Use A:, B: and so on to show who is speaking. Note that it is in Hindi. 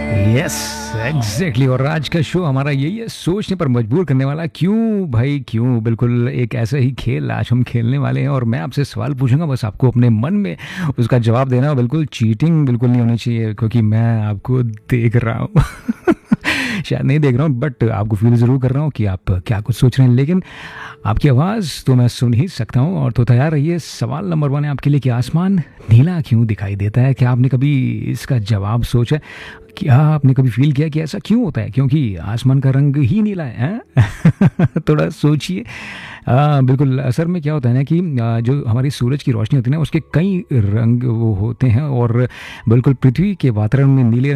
A: Yes exactly. और आज का शो हमारा यही है, सोचने पर मजबूर करने वाला। क्यों भाई क्यों, बिल्कुल एक ऐसा ही खेल आज हम खेलने वाले हैं। और मैं आपसे सवाल पूछूंगा, बस आपको अपने मन में उसका जवाब देना। बिल्कुल चीटिंग बिल्कुल नहीं होनी चाहिए, क्योंकि मैं आपको देख रहा हूँ। शायद नहीं देख रहा हूँ, बट आपको फील ज़रूर कर रहा हूँ कि आप क्या कुछ सोच रहे हैं, लेकिन आपकी आवाज़ तो मैं सुन ही सकता हूँ। और तो तैयार रहिए, सवाल नंबर 1 है आपके लिए कि आसमान नीला क्यों दिखाई देता है। क्या आपने कभी इसका जवाब सोचा? क्या आपने कभी फील किया कि ऐसा क्यों होता है, क्योंकि आसमान का रंग ही नीला है, हैं? थोड़ा सोचिए। बिल्कुल, असल में क्या होता है ना कि जो हमारी सूरज की रोशनी होती है ना, उसके कई रंग वो होते हैं। और बिल्कुल पृथ्वी के वातावरण में नीले